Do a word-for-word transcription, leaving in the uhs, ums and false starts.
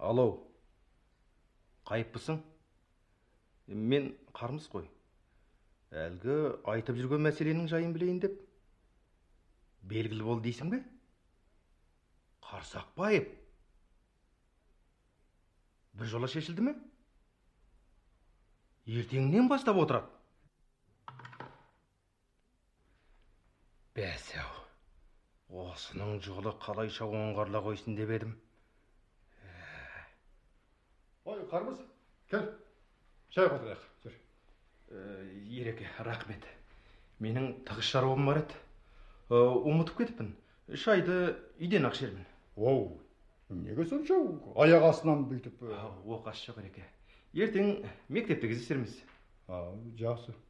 Алло, қайыппысың? Мен Қармыс қой. Әлгі айтып жүрген мәселенің жайын білейін деп. Белгілі бол дейсің бе? Қарсақбаев. Бір жола шешілді ме? Ертеңнен бастап отырады. Бәсеу, осының жолы қалайша оңғарла қойсын деп едім. Ой, Қармыс, кел, шай қотырайық, жүр. Ереке, рахмет. Менің тығыз шаруам бар еді. Ұмытып кетіппін. Шайды үйден ақ ішермін. Оу, неге сонша аяқ астынан бүйтіп? Оқасы жоқ, ереке. Ертең мектепте кездесерміз. Жақсы.